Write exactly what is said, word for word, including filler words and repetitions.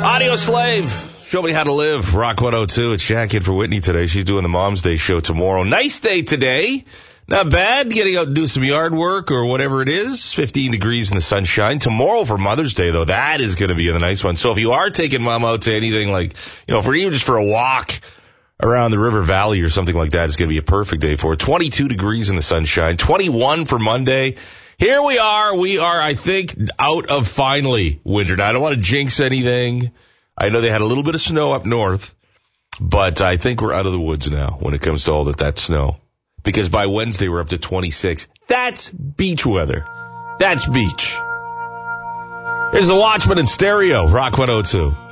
Audio Slave. Show me how to live. Rock one oh two. It's Shaq in for Whitney today. She's doing the Mom's Day show tomorrow. Nice day today. Not bad. Getting out and do some yard work or whatever it is. fifteen degrees in the sunshine. Tomorrow for Mother's Day, though, that is going to be a nice one. So if you are taking Mom out to anything like, you know, for even just for a walk around the River Valley or something like that, it's going to be a perfect day for it. twenty-two degrees in the sunshine. twenty-one for Monday. Here we are. We are, I think, out of finally winter. Now, I don't want to jinx anything. I know they had a little bit of snow up north, but I think we're out of the woods now when it comes to all that, that snow. Because by Wednesday, we're up to twenty-six. That's beach weather. That's beach. Here's the Watchman in stereo, Rock one oh two.